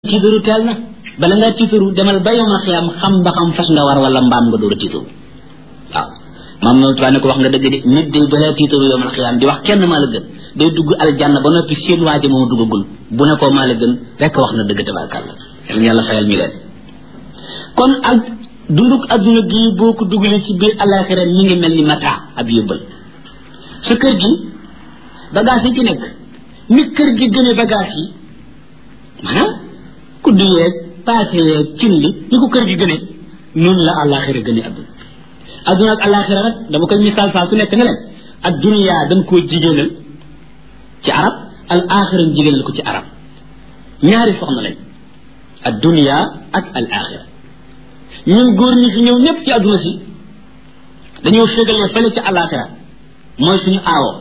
tiitaru teel na bala ngaa tiitaru demal ba yow ma xiyam xam ba xam fas nga war wala mbaam nga door a tiitaru waaw maam noonu tubaab ne ko wax nga dëgg de nit day balaa tiitaru yow ma xiyam di wax kenn maa la gën day dugg aljanna ba noppi seen waaji moo duggagul bu ne ko maa la gën rek wax na dëgg tabaarkàlla yàlla fayal ñu leen kon ak dunduk adduna gii boo ko dugalee ci biir alaxira ñi ngi mel ni mata ab yóbbal sa kër gi bagage yi ci nekk ni kër gi gëne bagage yi maanaam kuddu yeeg paase yeeg cin li ni ko kër gi gëne noonu la alaxira gëne adduna ak alaxira nag dama koy misaal saa su nekk ne leen ak dunya dañ koo jigéenal ci arab al axira jigéenal ko ci arab ñaari soxna lañ ak dunya ak al axira ñun góor ñi fi ñëw ñëpp ci adduna si dañoo fégalee fële ci alaxira mooy suñu aawo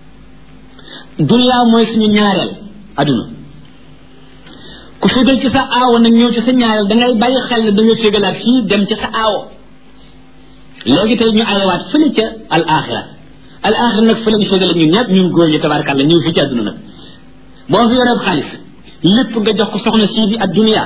dunya mooy suñu ñaareel adduna ku fégal ci sa aawo nag ñëw ci sa ñaareel dangay bàyyi xel ne dañoo fégalaat fii dem ci sa aawo léegi tey ñu ayawaat fële ca al axira nag fële ñu fégale ñun ñëpp ñun góor ñi tabaarkàlla ñëw fii ci adduna nag boo fi yoree xaalis lépp nga jox ko soxna sii fi ak dunya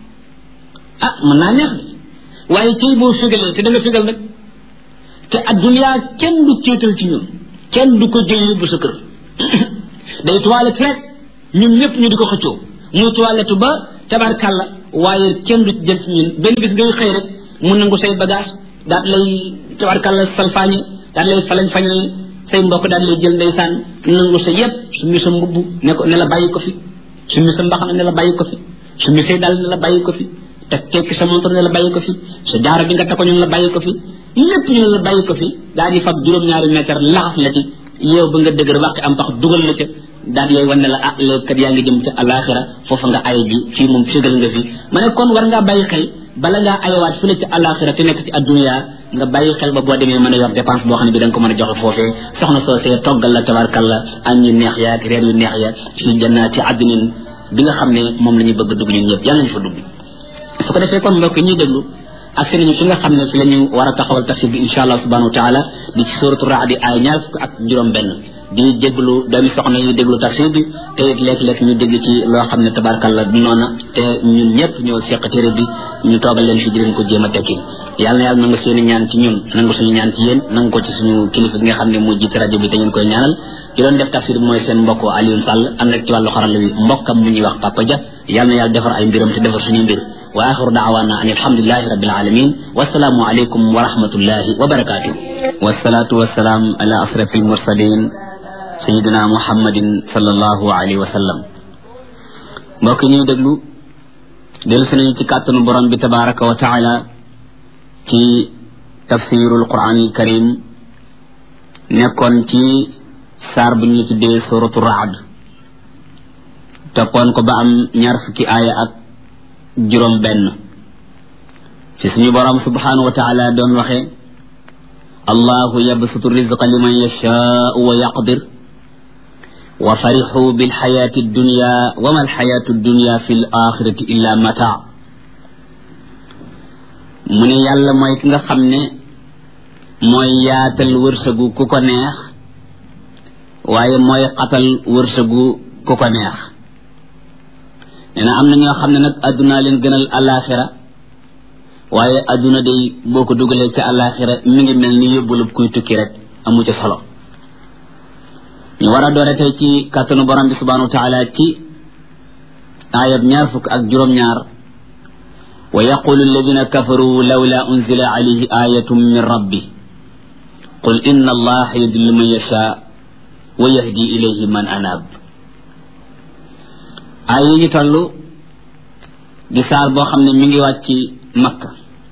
ah mën naa neex de waaye tey boo fégalee te da nga fégal nag te adduna kenn du tiital ci ñun kenn du ko jël yóbbu sa kër day toilette rek ñun ñëpp ñu di ko xëccoo muy toilette ba tabarkàlla waaye kenn du jël ci ñun benn bis ngay xëy rek mu nangu say bagage daat lay tabarkàlla salfaañe daat lay falañ fañal say mbokk daat lay jël ndeysaan nangu sa yëpp su mi sa mbubb ne la bàyyi ko fi su mi sa mbaxana ne la bàyyi ko fi su mi say dal ne la bàyyi ko fi te tekki sa montor ne la bàyyi ko fi sa jaaro bi nga takko ñu la bàyyi ko fi lépp ñu la bàyyi ko fi daal di fab juróom-ñaari mètre laxas la ci yow ba nga dëgër wàqi am pax dugal la ca daal di lay wan ne la ah léegi kat yaa ngi jëm ca alaxira foofa nga ay ji fii moom fégal nga fi ma ne kon war ngaa bàyyi xel bala ngaa ayawaat fële ci alaxira te nekk ci adduna nga bàyyi xel ba boo demee mën a yor dépense boo xam ne bi da nga ko mën a joxe foofee soxna soosee toggal la tabarkalla añ yu neex ya ak reer yu neex ya fii jannaati adnin bi nga xam ne moom la ñu bëgg dugg ñun ñëpp yàlla ñu fa dugg su ko defee kon mbokk ñuy déglu ak seen ñu fi nga xam ne fi la ñu war a taxawal tafsir bi insha allah subhanahu wa taala di ci suratu raadi ay ñaar fukk ak juróom benn di déglu doomi soxna yi déglu tafsir bi te it léeg-léeg ñu dégg ci loo xam ne tabarkalla du noona te ñun ñëpp ñoo seq téere bi ñu toogal leen fi di leen ko jéem a tekki yàlla nangu seeni ñaan ci ñun nangu suñu ñaan ci yéen nangu ko ci suñu kilifa gi nga xam ne moo jiite rajo bi te ngeen koy ñaanal ki doon def tafsir bi mooy seen mbokk Alioune Sall ànd ak ci wàllu xarala wi mbokkam mu ñuy wax Papa Dia yàlla na yàlla defar ay mbiram te defar suñuy mbir wa axiru daawaana an alhamdulilahi rabbil alamin wasalaamu aleykum wa rahmatullahi wa barakatuh wasalaatu wasalaam ala asrafil mursalin sayidina muhammadin sallallahu alayhi wa sallam mbokk ñuy déglu dellu si nañu ci kàttanu borom bi tabaraka wa taala ci tafsirul quranil karim nekkoon ci saar bu ñu tuddee suratu raad toppoon ko ba am ñaar fukki aaya ak juróom benn ci suñu borom subhanahu wa taala doon waxe allahu yabsutu rizqa liman yashaau wa yaqdir wa farixu bilxayaati dunya wa ma alxayaatu dunya fi l axirati illa mataa mu ne yàlla mooy ki nga xam ne mooy yaatal wërsëgu ku ko neex waaye mooy xatal wërsëgu ku ko neex nee na am na ñoo xam ne nag adduna leen gënal alaxira waaye adduna day boo ko dugalee ca alaxira mi ngi mel ni yóbbulub kuy tukki rek amu ca solo ñu war a doore tey ci kàttanu borom bi subhanahu wa taala ci ayab ñaar fukk ak juróom-ñaar wa yaqulu alladina kafaru lawla unzila alayhi ayatun min rabbi qul inna allaha yudillu man yasha wa yahdi ilayhi man anab ay yi ñu toll di saar boo xam ne mi ngi wàcc ci makka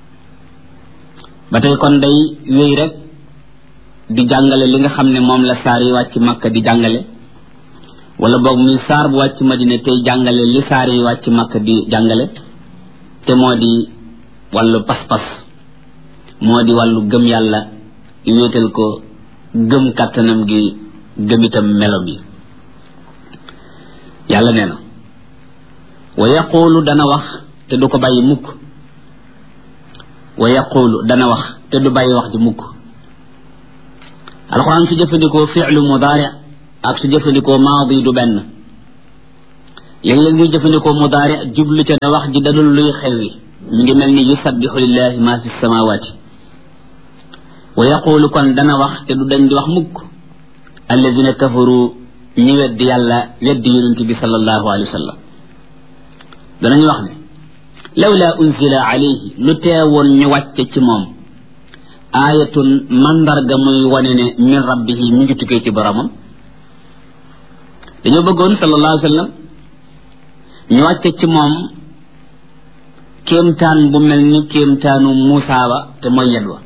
ba tey kon day wéy rek di jàngale li nga xam ne moom la saar yi wàcc makka di jàngale wala boog muy saar bu wàcc madina tey jàngale li saar yi wàcc makka di jàngale te moo di wàllu pas-pas moo di wàllu gëm yàlla wéetal ko gëm kàttanam gi gëm itam melo bi yàlla nee na wa yaqulu dana wax te du ko bàyyi mukk wa yaqulu dana wax te du bàyyi wax ji mukk alxuraan su jëfandikoo fi'lu mudaari ak su jëfandikoo maadi du benn léeg-léeg muy jëfandikoo mudaari jublu ca ne wax ji dadul luy xewi mi ngi mel ni yusabbihu lillahi ma fi samawati wa yaqulu kon dana wax te du dañ di wax mukk alladina kafaru ñi weddi yàlla weddi yonent bi sallallahu alayhi wa sallam danañu wax ne lawla unzila alayhi lu teewoon ñu wàcce ci moom aayatun mandarga muy wane ne min rabbihi mi ngi tukkee ci boromam dañoo bëggoon sallallahu alayhi wa sallam ñu wàcce ci moom kéemtaan bu mel ni kéemtaanu Muusaa ba te mooy yed wa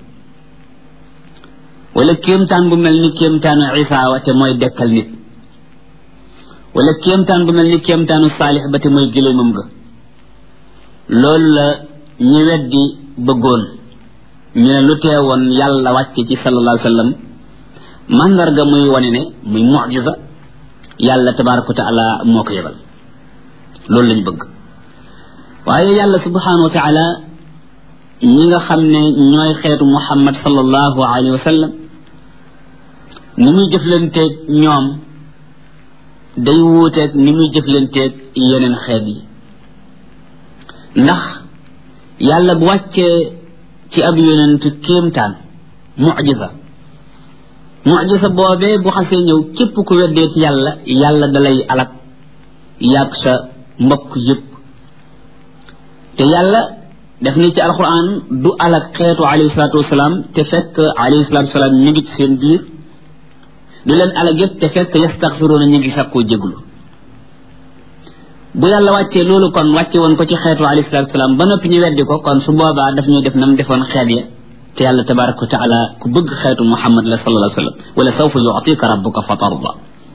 wala kéemtaan bu mel ni kéemtaanu Isaa wa te mooy dekkal nit wala kéemtaan bu mel ni kéemtaanu Saalix ba te mooy gëléemam ga loolu la ñu weddi bëggoon ñu ne lu teewoon yàlla wàcce ci sallallahu alayhi wa sallam mandarga muy wane ne muy mucjisa yàlla tabaraka wa taala moo ko yebal loolu lañ bëgg waaye yàlla subhanahu wa taala ñi nga xam ne ñooy xeetu muhammad sallallahu alayhi wa sallam ni muy jëflanteeg ñoom day wuuteeg ni muy jëflanteeg yeneen xeet yi ndax yàlla bu wàccee ci ab yonent kéemtaan mucjisa boobee bu xasee ñëw képp ku weddee ci yàlla dalay alak yàgg sa mbokk yëpp te yàlla def ni ci alquran du alak xeetu alayhi salatu wasalaam te fekk alayhi salatu wasalaam ñu ngi ci seen biir du leen alak yëpp te fekk yastaxfiruuna ñu ngi sakkoo jéglu bu yàlla wàccee loolu kon wàcce woon ko ci xeetu alayhi salatu wasalaam ba noppi ñu weddi ko kon su boobaa daf ñuy def nam defoon xeet ya te yàlla tabaraka wa taala ku bëgg xeetu muhammad la sallallahu alayhi wa sallam wala sawfa yu'tika rabbuka fa tarda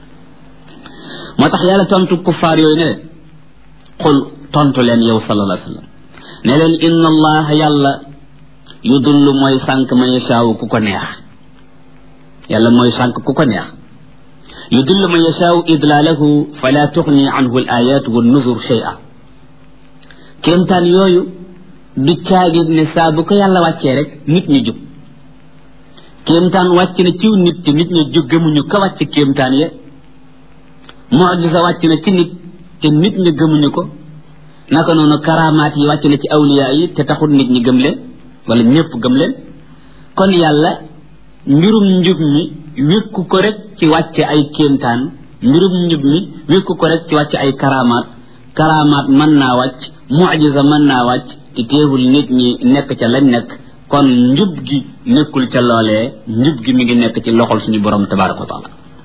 moo tax yàlla tontu kuffaar yooyu ne leen xul tontu leen yow sallallahu alayhi wa sallam ne leen inna allaha yàlla yudullu mooy sànq man yashaawu ku ko neex yàlla mooy sànq ku ko neex yudullu man yashaawu idlaalahu fala tuxni anhu al ayat wa nuzur shay'a kéemtaan yooyu du caagit ne saa bu ko yàlla wàccee rek nit ñu jub kéemtaan wàcc na ciw nit te nit ñu jub gëmuñu ka wàcc kéemtaan ya mucjisa wàcc na ci nit te nit ñi gëmuñu ko naka noonu karamaat yi wàcc na ci awliya yi te taxul nit ñi gëm leen wala ñëpp gëm leen kon yàlla mbirum njub mi wékku ko rek ci wàcce ay kéemtaan mbirum njub mi wékku ko rek ci wàcce ay karamaat mën naa wàcc mucjisa mën naa wàcc te teewul nit ñi nekk ca lañ nekk kon njub gi nekkul ca loolee njub gi mi ngi nekk ci loxol suñu borom tabaraka wa taala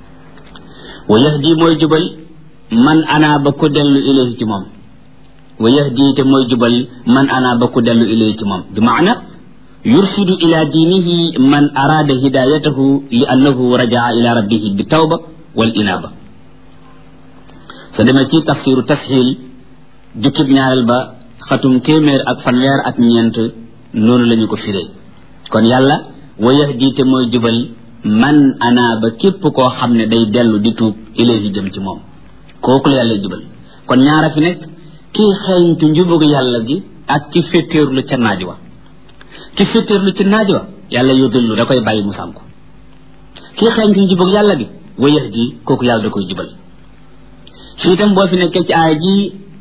wa yahdi mooy jubal man ana ba ku dellu ilayhi ci moom wa yahdi te mooy jubal man ana ba ku dellu ilayhi ci moom bi maana yursidu ila diinihi man araada hidayatahu li annahu rajaa ila rabbihi bi tawba wal inaba sa demee ci tafsiru tashil jukkib ñaareel ba xatum téeméer ak fanweer ak ñeent noonu lañu ko firee kon yàlla wa yahdi te mooy jubal man ana ba képp koo xam ne day dellu di tuub ilayhi jëm ci moom kooku la yàlla jubal kon ñaara fi nekk kii xeeñtu njubug yàlla gi ak ki féttéerlu ca naaj wa ki féttéerlu ci naaj wa yàlla yudillu da koy bàyyi mu sànku kii xeeñtu njubug yàlla gi wa yahdi kooku yàlla da koy jubal fii itam boo fi nekkee ci aaya ji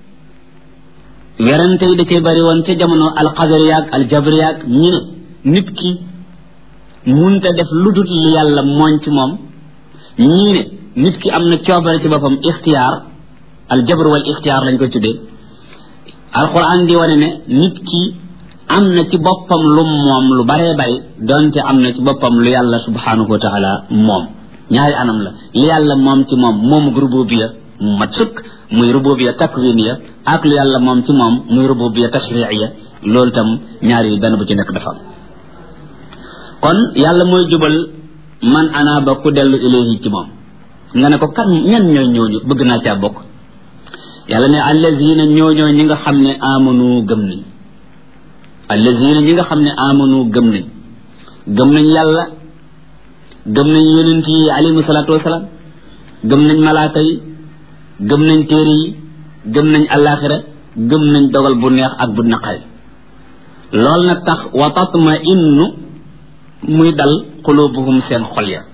werante yi da cay bari woon ca jamono alqadariyaak aljabariyaak ñu ne nit ki munta def lu dul li yàlla mooñ ci moom ñii ne nit ki am na coobare ci boppam ixtiyaar aljabr wal ixtiyaar lañ koy tuddee alquran di wane ne nit ki am na ci boppam lu moom lu baree bari donte am na ci boppam lu yàlla subhanahu wa taala moom ñaari anam la li yàlla moom ci moom moomu rububiya mu mat sëkk muy rububiya takwiniya ak lu yàlla moom ci moom muy rububiya tashriiya loolu tam ñaar yi benn bu ci nekk dafa am kon yàlla mooy jubal man ana ba ku dellu ilayhi ci moom nga ne ko kan ñan ñooy ñooñu bëgg naa caa bokk yàlla ne allazina ñooñoo ñi nga xam ne amanu gëm nañ allazina ñi nga xam ne amanu gëm nañ yàlla gëm nañ yonent yi alayhimu salaatu wasalaam gëm nañ malaaka yi gëm nañ téere yi gëm nañ alaxira gëm nañ dogal bu neex ak bu naqari loolu nag tax wa tatma innu muy dal qulubuhum seen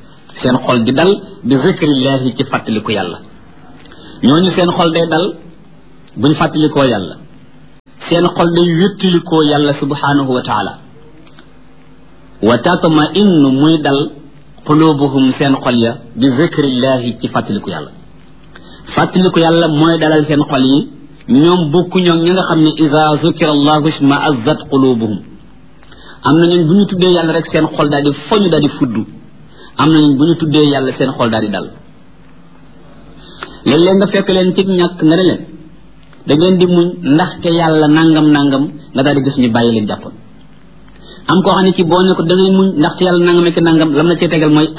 xol di dal bi zikrillahi ci fàttaliku yàlla ñooñu seen xol day dal buñ fàttalikoo yàlla seen xol day wéttalikoo yàlla subhanahu wa taala wa tatma innu muy dal qulubuhum seen xol ya bi zikrillahi ci fàttaliku yàlla fàttaliku yàlla mooy dalal seen xol yi ñoom bokku ñoo ñi nga xam ne iza zukira allahu isma azzat qulubuhum am na ñun bu ñu tuddee yàlla rek seen xol daal di foñu daal di fuddu am na ñun bu ñu tuddee yàlla seen xol daal di dal léeg-léeg nga fekk leen ci ñàkk nga ne leen da ngeen di muñ ndaxte yàlla nangam nangam nga daal di gis ñu bàyyi leen jàppoon am koo xam ne ci boo ne ko da ngay muñ ndaxte yàlla nangam ak nangam lam na cee tegal mooy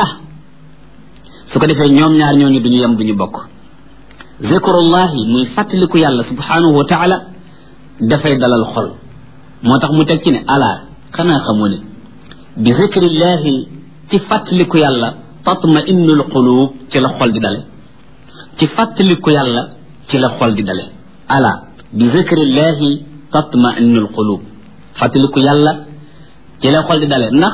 su ko defee ñoom ñaar ñooñu duñu yem duñu bokk zikrullahi muy fàttaliku yàlla subhanahu wa taala dafay dalal xol moo tax mu teg ci ne ala xanaa xamoo ne bi zikrillahi ci fàttaliku yàlla tatma innul qulub ci la xol di dale ci fàttaliku yàlla ci la xol di dale ala bi zikrillahi tatma innul qulub fàttaliku yàlla ci la xol di dale ndax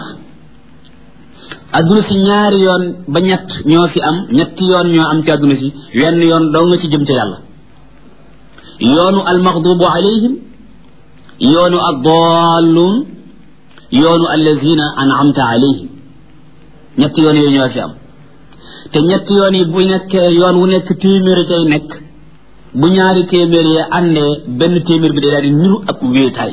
adduna si ñaari yoon ba ñett ñoo fi am ñetti yoon ñoo am ci adduna si wenn yoon doo nga ci jëm ca yàlla yoonu almaghdubu alayhim yoonu addalluun yoonu allazina an'amta alayhim ñetti yoon yooyu ñoo fi am te ñetti yoon yi bu nekkee yoon wu nekk téeméer cay nekk bu ñaari téeméer yi àndee benn téeméer bi day daal di niru ak wéetaay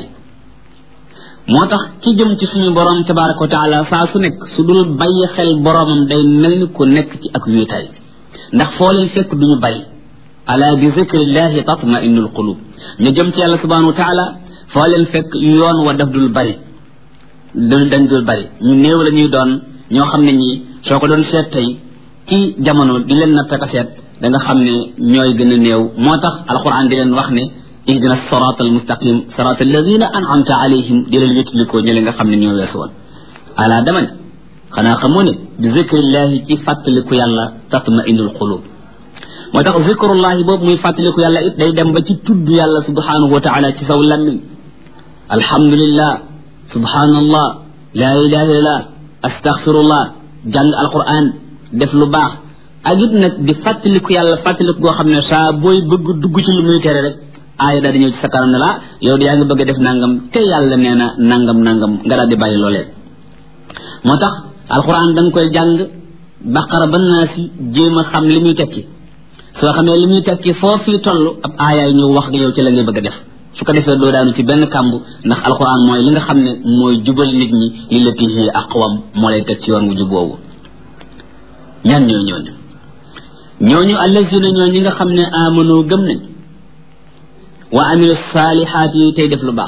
moo tax ki jëm ci suñu borom tabaraka wa taala saa su nekk su dul bàyyi xel boromam day mel ni ku nekk ci ak wéetaay ndax foo leen fekk duñu bàyyi ala bi zikrillahi tatma innul qulub ñu jëm ci yàlla subhanahu wa taala foo leen fekk yoon wa daf dul bari dañ dul bari ñu néew la ñuy doon ñoo xam ne ñi soo ko doon seet tey ci jamono di leen nattaka seet da nga xam ne ñooy gën a néew moo tax alquran di leen wax ne ihdina sirata almustaqim sirata alladina an'amta alayhim di leen wétlikoo ñi nga xam ne ñoo weesu woon ala dama ne xanaa xamoo ne bi zikrillahi ci fàttaliku yàlla tatma innul qulub moo tax zikrullahi boobu muy fàttaliku yàlla it day dem ba ci tudd yàlla subhanahu wa taala ci saw lammiñ alhamdulillah subhanallah la ilaha illallah astaghfirullah jàng alquran def lu baax ak it nag di fàttaliku yàlla fàttaliku goo xam ne saa booy bëgg dugg ci lu muy tere rek aaya daal di ñëw ci sa kanam ne la yow yaa ngi bëgg a def nangam te yàlla nee na nangam nangam nga daal di bàyyi loolee moo tax alquran da nga koy jàng baqara ba naa si jéem a xam li muy tekki soo xamee li muy tekki foo fii toll ab aayaay ñëw wax nga yow ci la ngay bëgg a def su ko defee doo daanu ci benn kàmb ndax alquran mooy li nga xam ne mooy jubal nit ñi li la tihi aqwam moo lay teg ci yoon wu jub woowu ñaan ñooñu allazina ñi nga xam ne amanu gëm nañ wa amilu saalihaat yi tey def lu baax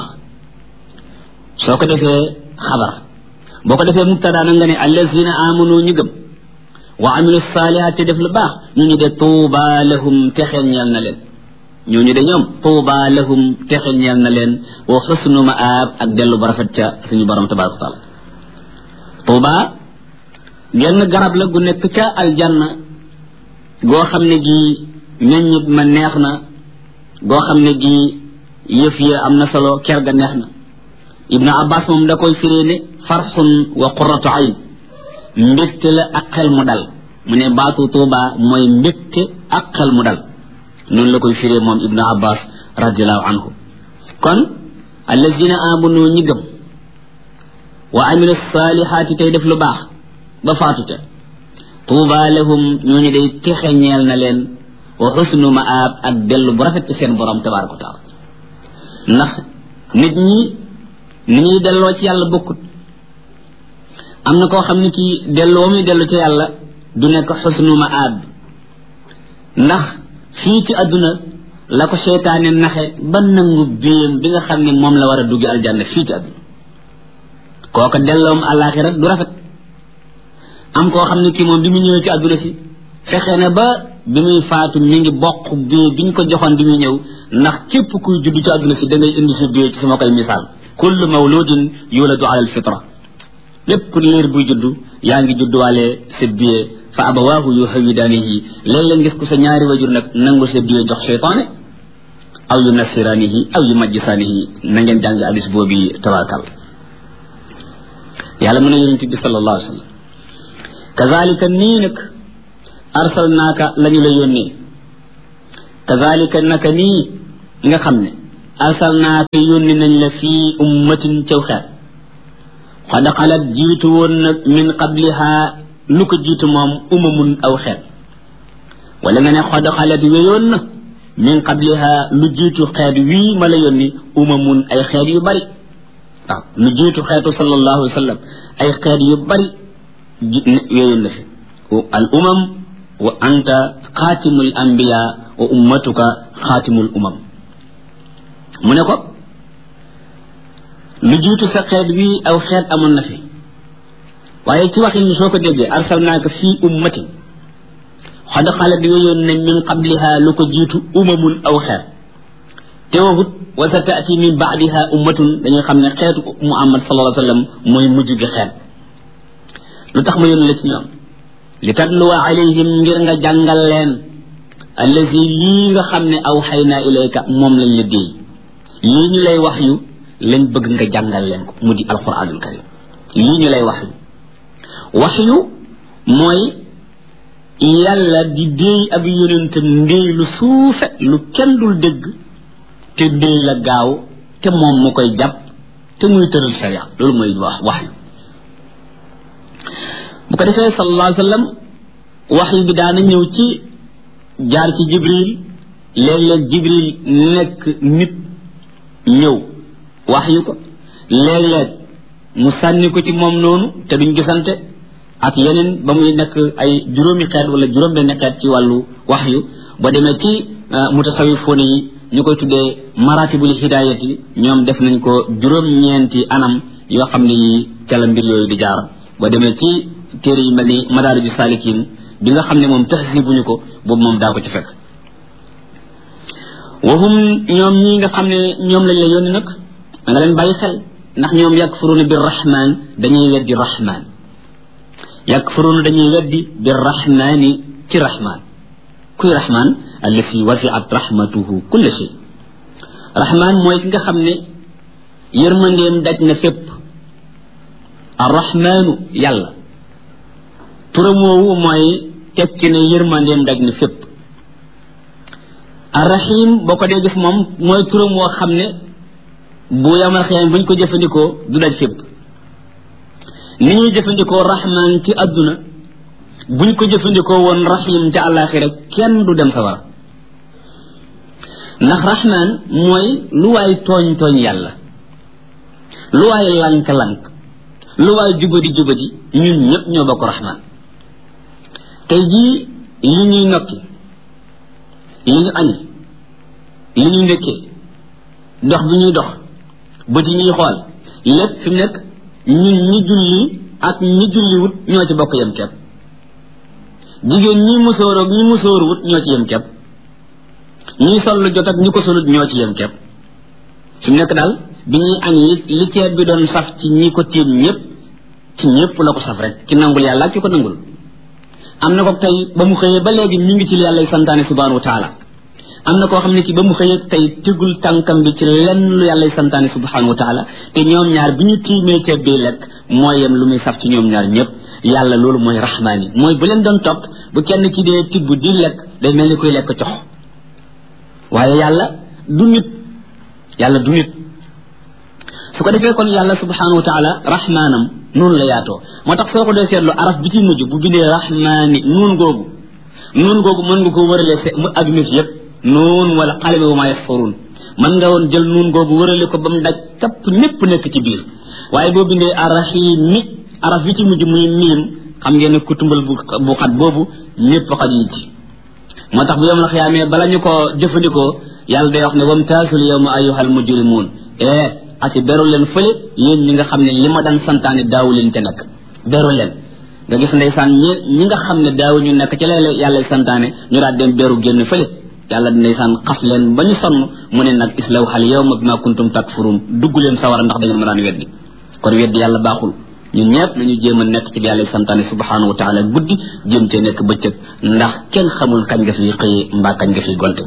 soo ko defee xabar boo ko defee mubtada na nga ne allazina amanu ñu gëm wa amilu saalihaat tey def lu baax ñu de tuuba lahum texeel ñeel na leen ñooñu de ñoom tuuba lahum texeel ñeel na leen wa xusnu maab ak dellu ba rafet ca suñu borom tabaraka wa taala tuuba genn garab la gu nekk ca aljanna goo xam ne gi meññit ma neex na goo xam ne gi yëf ya am na solo ker ga neex na ibnu abbas moom da koy firee ne farxun wa qurratu ayn mbégte la ak xel mu dal mu ne baatu tuuba mooy mbégte ak xel mu dal noonu la koy firee moom ibnu abbas radiallahu anhu kon allazina amanu ñi gëm wa amilu salihaati tey def lu baax ba faatute tuuba lahum ñooñu day texe ñeel na leen wa xusnu maab ak dellu bu rafet ci seen borom tabaraka wa taala ndax nit ñi ni ñuy delloo ci yàlla bokkut am na koo xam ne kii delloo muy dellu ci yàlla du nekk xusnu maab ndax fii ci àdduna la ko seytaane naxe ba nangu biyam bi nga xam ne moom la war a dugg aljanna fii ci àdduna kooka delloom àllaaxira du rafet am koo xam ne kii moom bi mu ñëwee ci àdduna si fexe na ba bi muy faatu mi ngi bokk bii biñ ko joxoon bi muy ñëw ndax képp kuy judd ci àdduna si da ngay indi sa bii ci sama koy misaal kullu mawludin yuladu ala alfitra lépp liir buy judd yaa ngi judduwaale sa bii fa abawaahu yuhawidaanihi léeg-léeg ngis ko sa ñaari wajur nag nangu sa bii jox seytaane aw yu nasiraanihi aw yu majjisaanihi na ngeen jàng hadis boobu tabarakal yàlla mën a yonent bi sallallahu alayhi wa sallam kazalika nii nag arsalnaaka lañu la yónnee kazalika naka nii nga xam ne arsalnaaka yónni nañ la fii ummatin caw xeet xad xalat jiitu woon nag min qabliha lu ko jiitu moom umamun aw xeet wala nga ne xad xalat wéyoon na min qabliha lu jiitu xeet wii ma la yónni umamun ay xeet yu bari waaw lu jiitu xeetu sallallahu alayhi wa sallam ay xeet yu bari wéyoon na fi al umam wa anta xaatimul anbiya wa ummatuka xaatimul umam mu ne ko lu jiitu sa xeet wi aw xeet amoon na fi waaye ci waxin soo ko déggee arsalnaaka fii ummatin xad xalat wéyoon nañ min qabliha lu ko jiitu umamun aw xeet te waxut wa sa taati min baadiha ummatun dañuy xam ne xeetu muhammad sallallahu alayhi wa sallam mooy mujj gi xeet lu tax ma yónni la ci ñoom li tatluwa alayhim ngir nga jàngal leen allazi lii nga xam ne aw xaynaa ilayka moom lañ la déey lii ñu lay wax yu lañ bëgg nga jàngal leen ko mu di alquranul karim lii ñu lay wax yu mooy yàlla di déey ab yonentam ndéey lu suufe lu kenn dul dégg te déey la gaaw te moom mu koy jàpp te muy tëral sharia loolu mooy wax yu bu ko defee sallallahu alayhi wa sallam wax yu bi daana ñëw ci jaar ci jibril léeg-léeg jibril nekk nit ñëw wax yu ko léeg-léeg mu sànni ko ci moom noonu te duñ gisante ak yeneen ba muy nekk ay juróomi xeet wala juróom benn xeet ci wàllu wax yu ba demee ci mutasawifoon yi ñu koy tuddee maratibul hidayati ñoom def nañ ko juróom-ñeenti anam yoo xam ne yi ca la mbir yooyu di jaar ba demee ci téere yi mel ni madaariju saalikin bi nga xam ne moom tahsibuñu ko boobu moom daa ko ci fekk waxum ñoom ñi nga xam ne ñoom lañ la yónni nag da nga leen bàyyi xel ndax ñoom yakfuruna bir rahman dañuy weddi rahman yakfuruna dañuy weddi bir rahmani ci rahman kuy rahman allati wasiat rahmatuhu kulla shay rahman mooy ki nga xam ne yërmandeem daj na fépp arrahmanu yàlla turam woowu mooy tekki ne yërmandeem daj na fépp arrahim boo ko dee gis moom mooy turam woo xam ne bu yamal xiyam buñ ko jëfandikoo du daj fépp ni ñuy jëfandikoo rahman ci àdduna buñ ko jëfandikoo woon rahim ci àllaaxira kenn du dem sawara ndax rahman mooy lu waay tooñ yàlla lu waay lank-lank lu waay jubadi ñun ñëpp ñoo bokk rahman tey jii li ñuy nokki li ñu añi li ñu ndëkkee dox bi ñuy dox bët yi ñuy xool lépp fi mu nekk ñun ñi julli ak ñi julliwut ñoo ci bokk yem kepp jigéen ñi musóoroog ñi musóoruwut ñoo ci yem kepp ñi sol lu jot ak ñi ko solut ñoo ci yem kepp fi mu nekk daal bi ñuy añ li ceeb bi doon saf ci ñi ko tiim ñëpp ci ñëpp la ko saf rek ci nangul yàlla ak ci ko nangul am na ko tey ba mu xëyee ba léegi mi ngi ci yàlla santaane subhanahu wa taala am na koo xam ne ci ba mu xëyee tey tegul tànkam bi ci lenn lu yàlla santaane subhanahu wa taala te ñoom ñaar bi ñu tiimee ceeb bi lekk mooy yem lu muy saf ci ñoom ñaar ñëpp yàlla loolu mooy rahmaan yi mooy bu leen doon topp bu kenn ki dee tibb di lekk day mel ni koy lekk cox waaye yàlla du nit su ko defee kon yàlla subhanahu wa taala rahmaanam noonu la yaatoo moo tax soo ko dee seetlu araf bi ci mujj bu bindee rahmaani nuun googu mën nga ko wërale mu adduna si yëpp nuun wala qalami wa maa yasfuruun mën nga woon jël nuun googu wërale ko ba mu daj kapp ñépp nekk ci biir waaye boo bindee arrahimi araf bi ci mujj muy miim xam ngeen ne ku tumbal bu xat boobu ñépp xaj yi ci moo tax bu yom la xiyaamee bala ñu ko jëfandikoo yàlla day wax ne wamtaasul yawma ayyuhal mujrimuun ati beru leen fële yéen ñi nga xam ne li ma daan santaane daawu leen te nekk beru leen nga gis ndeysaan ñi nga xam ne daawu ñu nekk ci la yàlla santaane ñu daal dem beru génn fële yàlla ndeysaan xas leen ba ñu sonn mu ne nag islaw hal yawma bima kuntum takfurun dugg leen sawara ndax da ngeen ma daan weddi kon weddi yàlla baaxul ñun ñëpp nañu jéem a nekk ci yàlla santaane subhanahu wa taala guddi jéem cee nekk bëccëg ndax kenn xamul kañ nga fi xëyee mbaa kañ nga fi gonte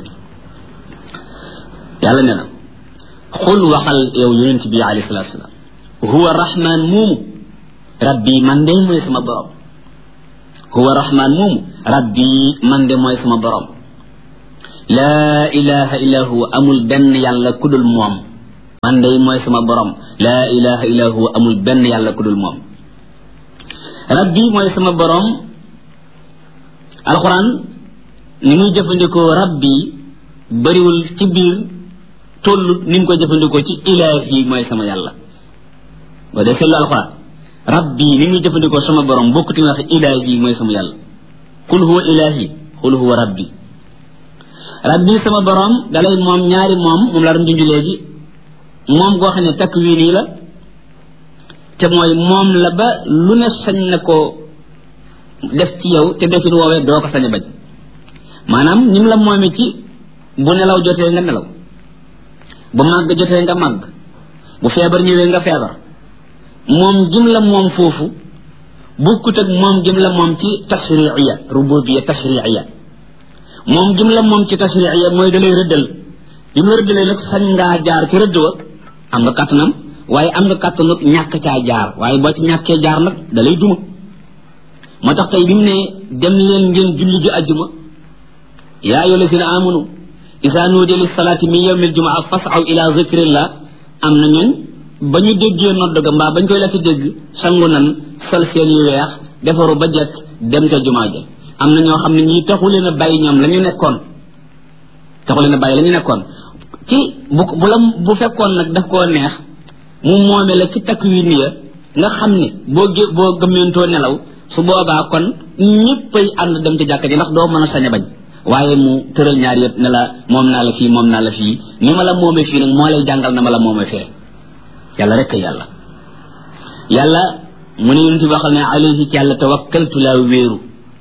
yàlla nee na xul waxal yow yonent bi alayhi salatu wasalaam huwa rahman moomu rabbi man de mooy sama borom huwa rahman moomu rabbi man de mooy sama borom laa ilaha illa huwa amul benn yàlla kudul moom man day mooy sama borom laa ilaha illa huwa amul benn yàlla kudul moom rabbi mooy sama borom alquran ni muy jëfandikoo rabbi bariwul ci biir tollut ni mu ko jëfandikoo ci ilahi mooy sama yàlla ba dee seetlu alquran rabbi ni muy jëfandikoo sama borom bokkut wax ilahi mooy sama yàlla qul huwa ilahi qul huwa rabbi rabbi sama borom dalay moom ñaari moom la doon junj léegi moom goo xam ne takwini la te mooy moom la ba lu ne sañ na ko def ci yow te defin woowee doo ko sañ a bañ maanaam ñim la moome ci bu nelaw jotee nga nelaw bu màgg jotee nga màgg bu feebar ñëwee nga feebar moom jim la moom foofu bukkut ak moom jim la moom ci tashriiya rububiyya tashriiya moom jim la moom ci tashriiya mooy dalay rëddal bi mu rëddalee nag sañ ngaa jaar ci rëdd wa am nga kàttanam waaye am nga kàttanu ñàkk caa jaar waaye boo ci ñàkkee jaar nag dalay duma moo tax tey bi mu ne dem leen ngeen julli ji ajjuma yaa ayyuha llazina amanu iza nudiya lis salati min yawmil jumaa fas'aw ila zikrillah am na ñun ba ñu déggee nodd ga mbaa bañ koy la ci dégg sangu nan sol seen yu weex defaru ba jekk dem ca jumaa ja am na ñoo xam ne ñii taxu leen a bàyyi ñoom la ñu nekkoon ci bu fekkoon nag daf koo neex mu moome la ci takwin ya nga xam ne boo gëmmentoo nelaw su boobaa kon ñëppay ànd dem ci jàkka ji ndax doo mën a sañ a bañ waaye mu tëral ñaar yëpp ne la moom naa la fii ni ma la moome fii nag moo lay jàngal na ma la moome fee yàlla rek yàlla mu ne yonent bi waxal ne alayhi ci yàlla tawakkaltu laa wéeru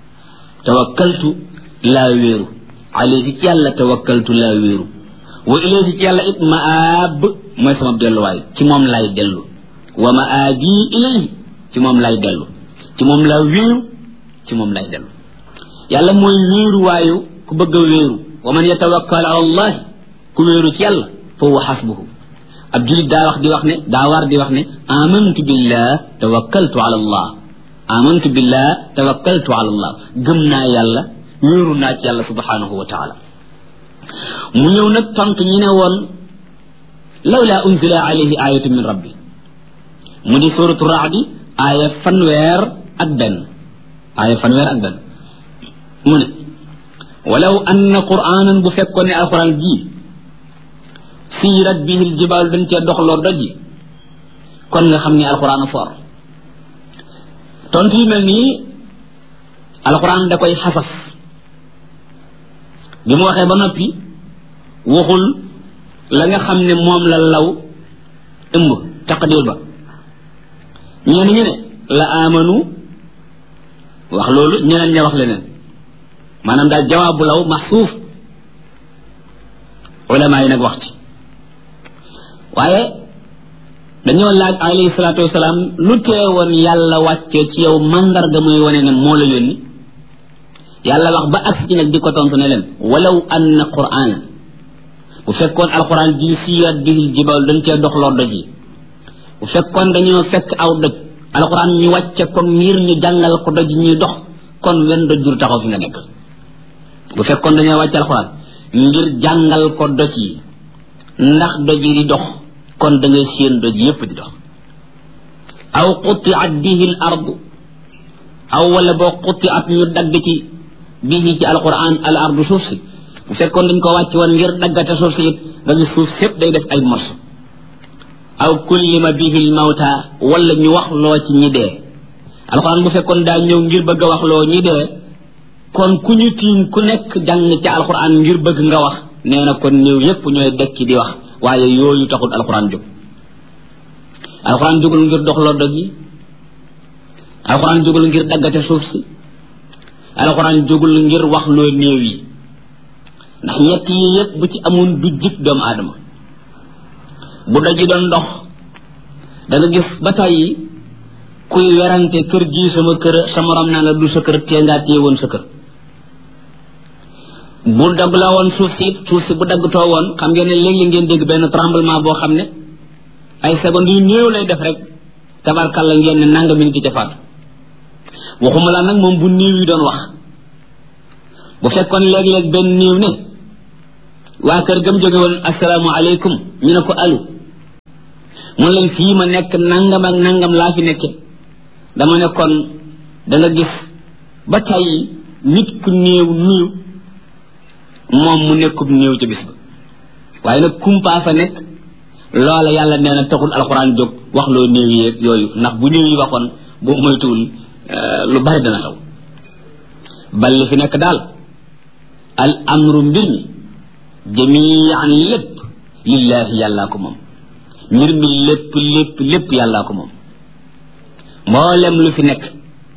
alayhi ci yàlla tawakkaltu laa wéeru wa ilayhi ci yàlla it maab mooy sama delluwaay ci moom lay dellu wa maabi ilayhi ci moom lay dellu ci moom laa wéeru ci moom lay dellu yàlla mooy wéeru waayu ku bëgg a wéeru wa man yatawakkal ala allah ku wéeru ci yàlla fa huwa xasbuhu ab julit daa war di wax ne amantu billah tawakkaltu ala allah gëm naa yàlla wéeru naa ci yàlla subhanahu wa taala mu ñëw nag tontu ñi ne woon lawla unzila alayhi ayatu min rabbi mu di suratu raadi aaya fanweer ak benn mu ne walaw anna qur'anan bu fekkoon ne alquran ji siirat bihi aljibaal dañ cee doxloo doj yi kon nga xam ne alquran a for tontu yu mel nii alquran da koy xasaf bi mu waxee ba noppi waxul la nga xam ne moom la law ëmb taqdir ba ñenn ñu ne la amanu wax loolu ñeneen ña wax leneen maanaam daal jawaabu law maxsuuf ulama yi nag wax ci waaye dañoo laaj alayhi salaatu wasalaam lu teewoon yàlla wàccee ci yow mandarga muy wane ne moo la yónni yàlla wax ba ak ci nag di ko tontu ne leen walaw anna qur'ana bu fekkoon alquran ji siirat bihil jibaal dañ cee doxloo doj yi bu fekkoon dañoo fekk aw doj alquran ñu wàcce ko ngir ñu jàngal ko doj ñuy dox kon wenn doj jur taxaw fi nga nekk bu fekkoon dañoo wàcce alquran ngir jàngal ko doj yi ndax doj yi di dox kon da ngay séen doj yépp di dox aw qutiat bihil ardu aw wala boo qutiat ñu dagg ci bihi ci alquran al ardu suuf si bu fekkoon dañ ko wàcc woon ngir daggate suuf si it nga gis suuf sépp day def ay morso aw kullima bihil mawta wala ñu wax loo ci ñi dee alquran bu fekkoon daa ñëw ngir bëgg a wax loo ñi dee kon ku ñu tiim ku nekk jàng ca alquran ngir bëgg nga wax nee na kon néew yépp ñooy dekki di wax waaye yooyu taxul alquran jóg alquran jógul ngir doxloo doj yi alquran jógul ngir daggate suuf si alquran jógul ngir wax loo néew yi ndax ñett yi yépp bu ci amoon du jik doomu aadama bu doj yi doon dox da nga gis ba tàyyi kuy werante kër gi sama kër sa morom naa la du sa kër tee ngaa téye woon sa kër bu dagg la woon suuf si bu daggtoo woon xam ngeen ne léeg-léeg ngeen dégg benn tremblement boo xam ne ay secondes yu néew lay def rek tabarkalla ngeen ne nanga min ci defaat waxuma la nag moom bu néew yi doon wax bu fekkoon léeg-léeg benn néew ne waa kër gam jóge woon assalaamu aleykum ñu ne ko alu mun leen fii ma nekk nangam ak nangam laa fi nekke dama ne kon da nga gis ba tey nit ku néew nuyu moom mu nekkub néew ca bis ba waaye nag kumpaa fa nekk loola yàlla nee na taxul alxuraan jóg wax loo néew yeeg yooyu ndax bu néew yi waxoon boo moytuwul lu bari dana xew bal li fi nekk daal al amru mbir mi jamian lépp lillaahi yàllaa ko moom mbir mi lépp yàllaa ko moom mboolem lu fi nekk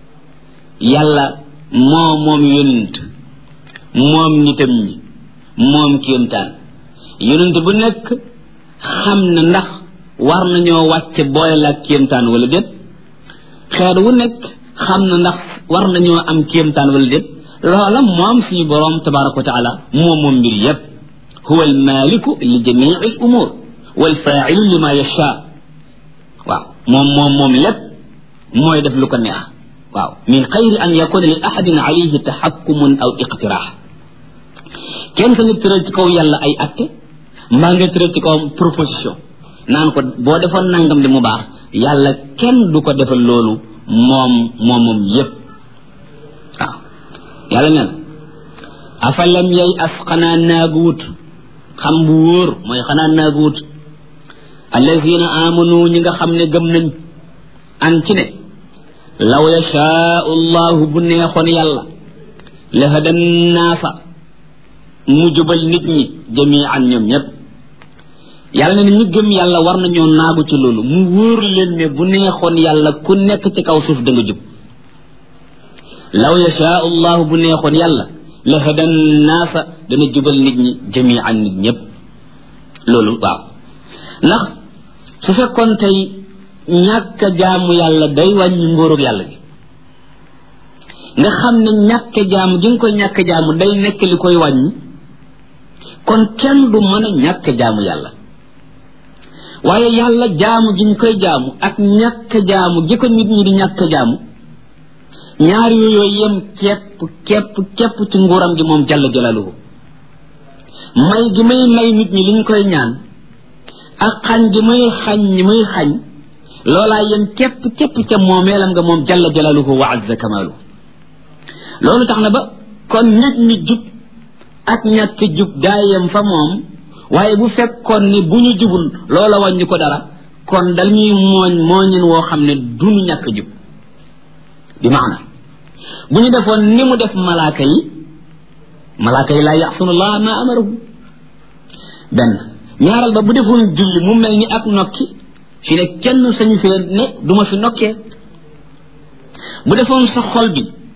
yàlla moom yonent moom nitam ñi moom kéemtaan yonent bu nekk xam na ndax war nañoo wàcce boole la kéemtaan wala déet xeet wu nekk xam na ndax war nañoo am kéemtaan wala déet loola moom suñu boroom tabaraka wa taala moom mbir yépp huwa almaliku li jamii al umur wal faa'ilu lima yasha waaw moom lépp mooy def lu ko neex waaw min xayri an yakuna li ahadin alayhi taxakkumun aw iqtiraax kenn sa nga tëral ci kaw yàlla ay atte mbaa nga tëral ci kawam proposition naan ko boo defoon nangam de mu baax yàlla kenn du ko defal loolu moom yépp waaw yàlla nee na afalam yay as xanaa naaguwut xam bu wóor mooy xanaa naaguwut allazina amanu ñi nga xam ne gëm nañ an ci ne law yashaau llahu bu neexoon yàlla la hadan naasa mu jubal nit ñi jamian ñoom ñépp yàlla ne ñu gëm yàlla war nañoo naagu ci loolu mu wóor leen ne bu neexoon yàlla ku nekk ci kaw suuf da nga jub law yashaau llahu bu neexoon yàlla la hadan naasa dana jubal nit ñi jamian nit ñépp loolu waaw ndax su fekkoon tey ñàkk jaamu yàlla day wàññi ngóorug yàlla gi nga xam ne ñàkk jaamu gi nga koy ñàkk jaamu day nekk li koy wàññi kon kenn du mën a ñàkk jaamu yàlla waaye yàlla jaamu gi ñu koy jaamu ak ñàkk jaamu gi ko nit ñi di ñàkk jaamu ñaar yooyu yem képp ci nguuram gi moom jalla jalaaluhu may gi may nit ñi liñ koy ñaan ak xañ gi muy xañ loolaa yem képp ca moomeelam nga moom jalla jalaaluhu wa azza kamaaluhu loolu tax na ba kon nit ñi jub ak ñàkk jub daa yem fa moom waaye bu fekkoon ni bu ñu jubul loola wàññi ko dara kon dañuy mooñin woo xam ne duñu ñàkk jub bi maana bu ñu defoon ni mu def malaaka yi laa yaxsunullah ma amarahu benn ñaaral ba bu defoon julli mu mel ni ak nokki fi ne kenn sañu fee ne duma fi nokkee bu defoon sa xol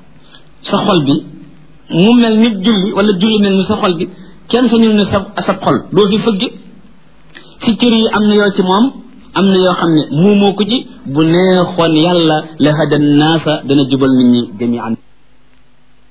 bi mu mel ni julli wala julli mel ni sa xol bi kenn sañu ne sa xol doo fi fëgg ci cër yi am na yoo ci moom am na yoo xam ne muumoo ko ci bu neexoon yàlla la hadan naasa dana jubal nit ñi jami'an